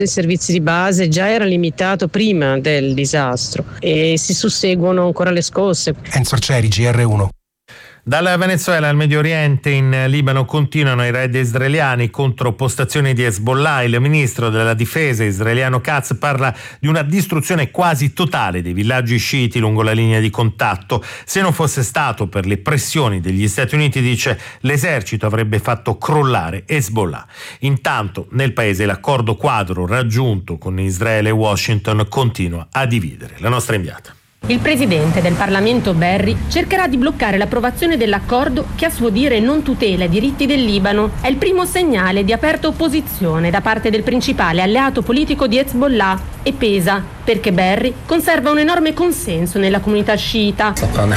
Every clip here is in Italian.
dei servizi di base già era limitato prima del disastro e si susseguono ancora le scosse. Enzo Arcieri, GR1. Dal Venezuela al Medio Oriente, in Libano continuano i raid israeliani contro postazioni di Hezbollah. Il ministro della difesa israeliano Katz parla di una distruzione quasi totale dei villaggi sciiti lungo la linea di contatto. Se non fosse stato per le pressioni degli Stati Uniti, dice, l'esercito avrebbe fatto crollare Hezbollah. Intanto nel paese l'accordo quadro raggiunto con Israele e Washington continua a dividere. La nostra inviata. Il presidente del Parlamento Berri cercherà di bloccare l'approvazione dell'accordo che a suo dire non tutela i diritti del Libano. È il primo segnale di aperta opposizione da parte del principale alleato politico di Hezbollah e pesa perché Berri conserva un enorme consenso nella comunità sciita.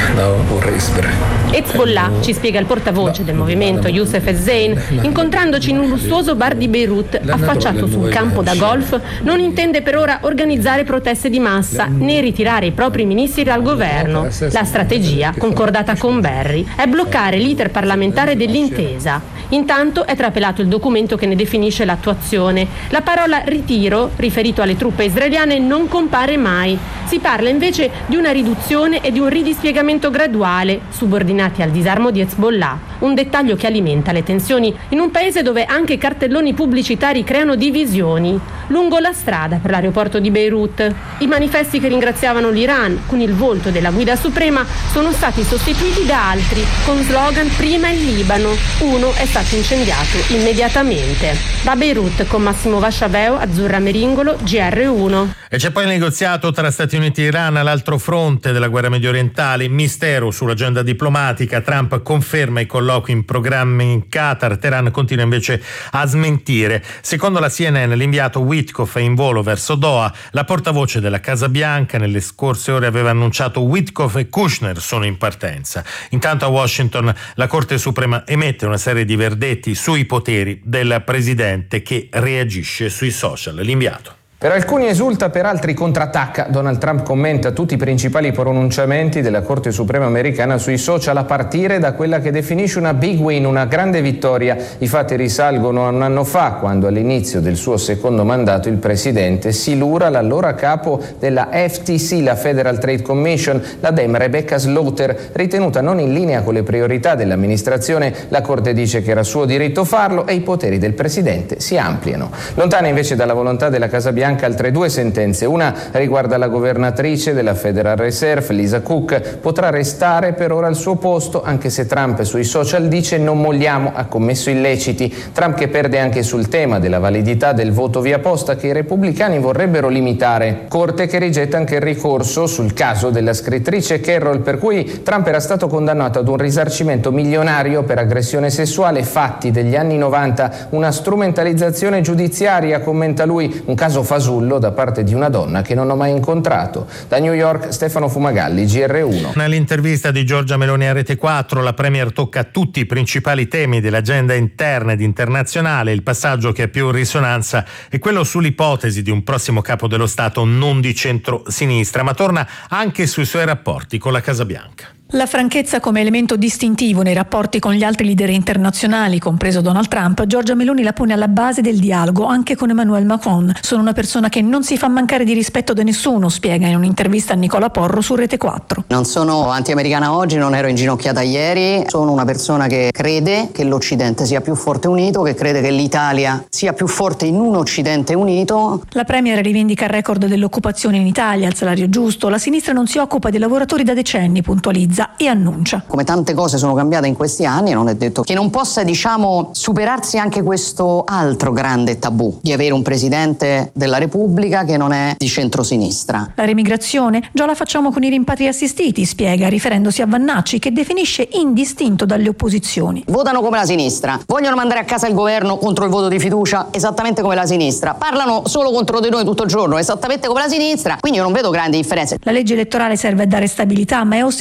Hezbollah, ci spiega il portavoce del movimento Youssef Ezzein, incontrandoci in un lussuoso bar di Beirut affacciato sul campo da golf, non intende per ora organizzare proteste di massa né ritirare i propri ministri dal governo. La strategia, concordata con Berri, è bloccare l'iter parlamentare dell'intesa. Intanto è trapelato il documento che ne definisce l'attuazione. La parola ritiro, riferito alle truppe israeliane, non compare mai. Si parla invece di una riduzione e di un ridispiegamento graduale, subordinati al disarmo di Hezbollah. Un dettaglio che alimenta le tensioni in un paese dove anche cartelloni pubblicitari creano divisioni. Lungo la strada per l'aeroporto di Beirut, i manifesti che ringraziavano l'Iran con il volto della guida suprema sono stati sostituiti da altri con slogan "Prima il Libano". Uno è stato incendiato immediatamente. Da Beirut con Massimo Vasciaveo, Azzurra Meringolo, GR1. E c'è poi il negoziato tra Stati Uniti e Iran all'altro fronte della guerra mediorientale. Mistero sull'agenda diplomatica. Trump conferma i colloqui in programma in Qatar. Teheran continua invece a smentire. Secondo la CNN, l'inviato Witkoff è in volo verso Doha. La portavoce della Casa Bianca nelle scorse ore aveva annunciato Witkoff e Kushner sono in partenza. Intanto a Washington la Corte Suprema emette una serie di verdetti sui poteri del presidente che reagisce sui social. L'inviato. Per alcuni esulta, per altri contrattacca. Donald Trump commenta tutti i principali pronunciamenti della Corte Suprema americana sui social, a partire da quella che definisce una big win, una grande vittoria. I fatti risalgono a un anno fa, quando all'inizio del suo secondo mandato il presidente silura l'allora capo della FTC, la Federal Trade Commission, la Dem Rebecca Slaughter, ritenuta non in linea con le priorità dell'amministrazione. La Corte dice che era suo diritto farlo e i poteri del presidente si ampliano. Lontana invece dalla volontà della Casa Bianca altre due sentenze. Una riguarda la governatrice della Federal Reserve, Lisa Cook. Potrà restare per ora al suo posto, anche se Trump sui social dice non molliamo, ha commesso illeciti. Trump che perde anche sul tema della validità del voto via posta che i repubblicani vorrebbero limitare. Corte che rigetta anche il ricorso sul caso della scrittrice Carroll, per cui Trump era stato condannato ad un risarcimento milionario per aggressione sessuale, fatti degli anni 90, una strumentalizzazione giudiziaria, commenta lui, un caso fasullo da parte di una donna che non ho mai incontrato. Da New York, Stefano Fumagalli, GR1. Nell'intervista di Giorgia Meloni a Rete 4, la Premier tocca tutti i principali temi dell'agenda interna ed internazionale. Il passaggio che ha più risonanza è quello sull'ipotesi di un prossimo capo dello Stato non di centro-sinistra, ma torna anche sui suoi rapporti con la Casa Bianca. La franchezza come elemento distintivo nei rapporti con gli altri leader internazionali, compreso Donald Trump, Giorgia Meloni la pone alla base del dialogo anche con Emmanuel Macron. Sono una persona che non si fa mancare di rispetto da nessuno, spiega in un'intervista a Nicola Porro su Rete 4. Non sono anti-americana oggi, non ero inginocchiata ieri, sono una persona che crede che l'Occidente sia più forte unito, che crede che l'Italia sia più forte in un Occidente unito. La Premier rivendica il record dell'occupazione in Italia, il salario giusto, la sinistra non si occupa dei lavoratori da decenni, puntualizza e annuncia. Come tante cose sono cambiate in questi anni, non è detto che non possa, superarsi anche questo altro grande tabù di avere un presidente della Repubblica che non è di centrosinistra. La remigrazione già la facciamo con i rimpatri assistiti, spiega, riferendosi a Vannacci, che definisce indistinto dalle opposizioni. Votano come la sinistra, vogliono mandare a casa il governo contro il voto di fiducia esattamente come la sinistra, parlano solo contro di noi tutto il giorno esattamente come la sinistra, quindi io non vedo grandi differenze. La legge elettorale serve a dare stabilità, ma è osteggiata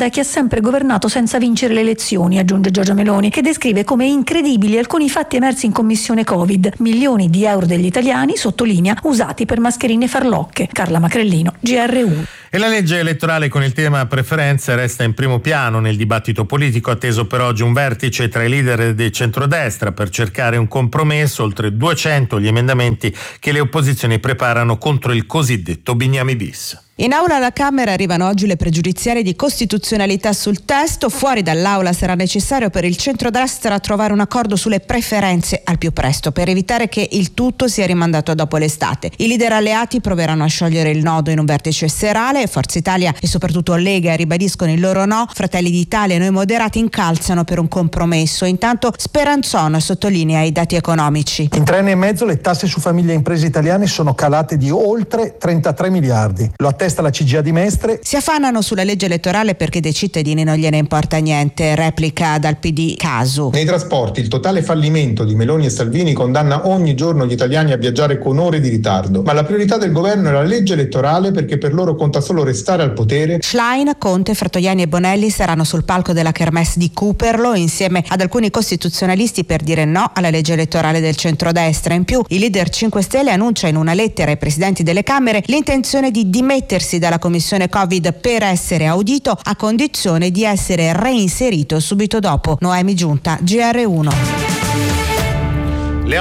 da chi ha sempre governato senza vincere le elezioni, aggiunge Giorgia Meloni, che descrive come incredibili alcuni fatti emersi in commissione Covid. Milioni di euro degli italiani, sottolinea, usati per mascherine e farlocche. Carla Macrellino, GR1. E la legge elettorale con il tema preferenze resta in primo piano nel dibattito politico, atteso per oggi un vertice tra i leader del centrodestra per cercare un compromesso, oltre 200 gli emendamenti che le opposizioni preparano contro il cosiddetto Bignami bis. In aula alla Camera arrivano oggi le pregiudiziali di costituzionalità sul testo. Fuori dall'aula sarà necessario per il centrodestra trovare un accordo sulle preferenze al più presto per evitare che il tutto sia rimandato a dopo l'estate. I leader alleati proveranno a sciogliere il nodo in un vertice serale. Forza Italia e soprattutto Lega ribadiscono il loro no. Fratelli d'Italia e Noi Moderati incalzano per un compromesso. Intanto Speranzon sottolinea i dati economici. In 3 anni e mezzo le tasse su famiglie e imprese italiane sono calate di oltre 33 miliardi. Lo attesta la CGIA di Mestre. Si affannano sulla legge elettorale perché dei cittadini non gliene importa niente, replica dal PD Casu. Nei trasporti il totale fallimento di Meloni e Salvini condanna ogni giorno gli italiani a viaggiare con ore di ritardo, ma la priorità del governo è la legge elettorale perché per loro conta solo restare al potere. Schlein, Conte, Fratoiani e Bonelli saranno sul palco della Kermesse di Cooperlo insieme ad alcuni costituzionalisti per dire no alla legge elettorale del centrodestra. In più, il leader 5 Stelle annuncia in una lettera ai presidenti delle Camere l'intenzione di dimettersi dalla commissione Covid per essere audito a condizione di essere reinserito subito dopo. Noemi Giunta, GR1. Le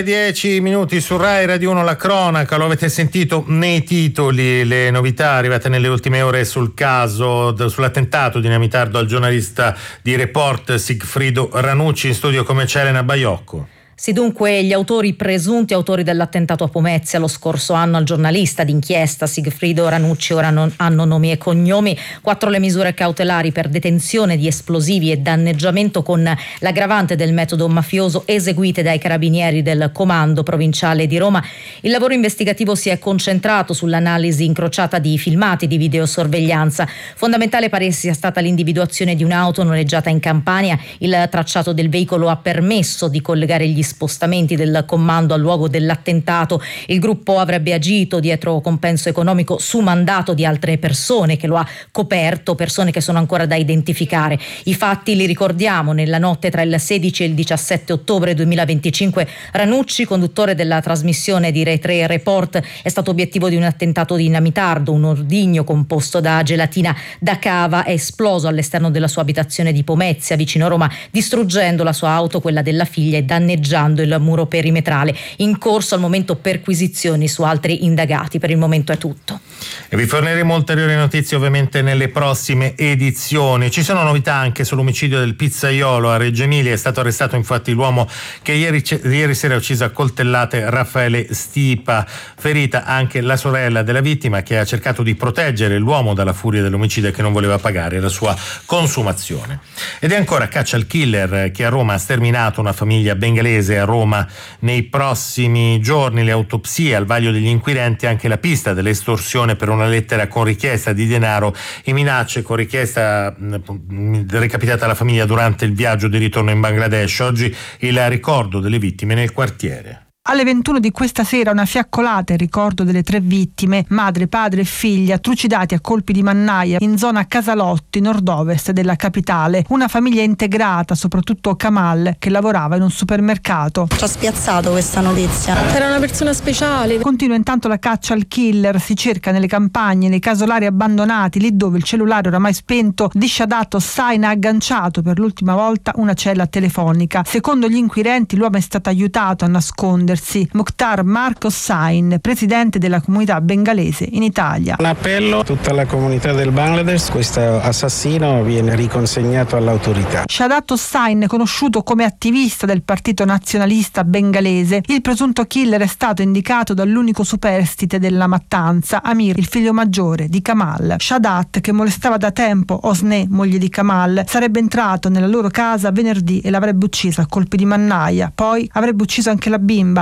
8:10 su Rai Radio 1 la cronaca, lo avete sentito nei titoli, le novità arrivate nelle ultime ore sul caso, sull'attentato dinamitardo al giornalista di Report Sigfrido Ranucci. In studio come c'è Elena Baiocco. Sì, dunque gli presunti autori dell'attentato a Pomezia lo scorso anno al giornalista d'inchiesta Sigfrido Ranucci ora non hanno nomi e cognomi. 4 le misure cautelari per detenzione di esplosivi e danneggiamento con l'aggravante del metodo mafioso eseguite dai carabinieri del comando provinciale di Roma. Il lavoro investigativo si è concentrato sull'analisi incrociata di filmati di videosorveglianza. Fondamentale pare sia stata l'individuazione di un'auto noleggiata in Campania. Il tracciato del veicolo ha permesso di collegare gli spostamenti del comando al luogo dell'attentato. Il gruppo avrebbe agito dietro compenso economico su mandato di altre persone che lo ha coperto, persone che sono ancora da identificare. I fatti li ricordiamo: nella notte tra il 16 e il 17 ottobre 2025 Ranucci, conduttore della trasmissione di Rai 3 Report, è stato obiettivo di un attentato dinamitardo. Un ordigno composto da gelatina da cava è esploso all'esterno della sua abitazione di Pomezia vicino Roma, distruggendo la sua auto, quella della figlia, e danneggiando il muro perimetrale. In corso al momento perquisizioni su altri indagati. Per il momento è tutto. E vi forniremo ulteriori notizie ovviamente nelle prossime edizioni. Ci sono novità anche sull'omicidio del pizzaiolo a Reggio Emilia. È stato arrestato infatti l'uomo che ieri sera ha ucciso a coltellate Raffaele Stipa. Ferita anche la sorella della vittima, che ha cercato di proteggere l'uomo dalla furia dell'omicidio e che non voleva pagare la sua consumazione. Ed è ancora caccia al killer che a Roma ha sterminato una famiglia bengalese. A Roma nei prossimi giorni le autopsie al vaglio degli inquirenti, anche la pista dell'estorsione per una lettera con richiesta di denaro e minacce con richiesta recapitata alla famiglia durante il viaggio di ritorno in Bangladesh. Oggi il ricordo delle vittime nel quartiere. Alle 21 di questa sera una fiaccolata in ricordo delle 3 vittime, madre, padre e figlia, trucidati a colpi di mannaia in zona Casalotti, nord-ovest della capitale. Una famiglia integrata, soprattutto Kamal, che lavorava in un supermercato. Ci ha spiazzato questa notizia. Era una persona speciale. Continua intanto la caccia al killer, si cerca nelle campagne, nei casolari abbandonati, lì dove il cellulare oramai spento di Shadat Hossain ha agganciato per l'ultima volta una cella telefonica. Secondo gli inquirenti l'uomo è stato aiutato a nascondersi. Mukhtar Mark Hossain, presidente della comunità bengalese in Italia. Un appello a tutta la comunità del Bangladesh: questo assassino viene riconsegnato all'autorità. Shadat Hossain, conosciuto come attivista del partito nazionalista bengalese, il presunto killer è stato indicato dall'unico superstite della mattanza, Amir, il figlio maggiore di Kamal. Shadat, che molestava da tempo Hosne, moglie di Kamal, sarebbe entrato nella loro casa venerdì e l'avrebbe uccisa a colpi di mannaia. Poi avrebbe ucciso anche la bimba,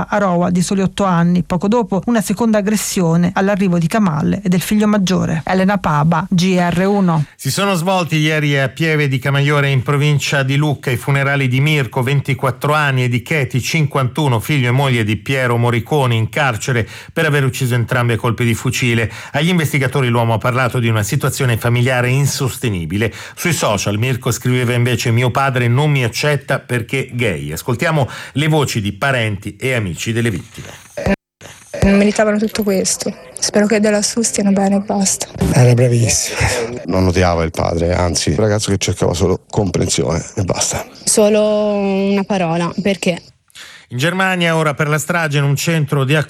Pabba Aroa di soli 8 anni, poco dopo una seconda aggressione all'arrivo di Kamal e del figlio maggiore. Elena Pabba, GR1. Si sono svolti ieri a Pieve di Camaiore in provincia di Lucca i funerali di Mirko, 24 anni, e di Cheti, 51, figlio e moglie di Piero Moriconi, in carcere per aver ucciso entrambi a colpi di fucile. Agli investigatori l'uomo ha parlato di una situazione familiare insostenibile. Sui social Mirko scriveva invece: mio padre non mi accetta perché gay. Ascoltiamo le voci di parenti e amici delle vittime. Non meritavano tutto questo. Spero che da lassù stiano bene e basta. Era bravissimo. Non odiava il padre, anzi, un ragazzo che cercava solo comprensione e basta. Solo una parola, perché? In Germania ora per la strage in un centro di